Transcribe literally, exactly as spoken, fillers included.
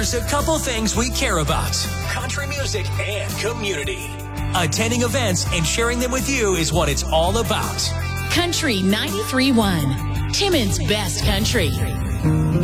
Here's a couple things we care about: country music and community. Attending events and sharing them with you is what it's all about. Country ninety-three point one, Timmins Best Country.